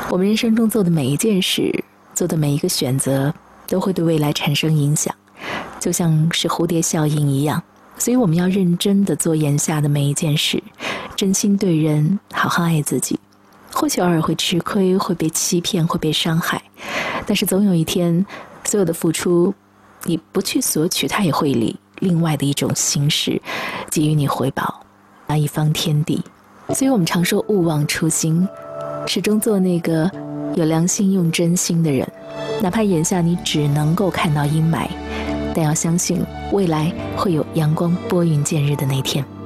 我们人生中做的每一件事，做的每一个选择，都会对未来产生影响，就像是蝴蝶效应一样。所以我们要认真的做眼下的每一件事，真心对人，好好爱自己。或许偶尔会吃亏，会被欺骗，会被伤害，但是总有一天，所有的付出，你不去索取，它也会以另外的一种形式给予你回报，那一方天地。所以我们常说勿忘初心，始终做那个有良心用真心的人。哪怕眼下你只能够看到阴霾，但要相信未来会有阳光拨云见日的那天。